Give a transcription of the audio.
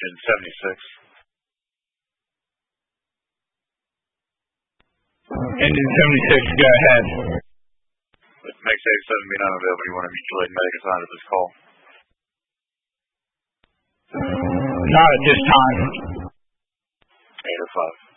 Engine 76. Engine 76, go ahead. With Mix 87 being unavailable, you want to mutual aid medic assigned to this call? Not at this time. 805.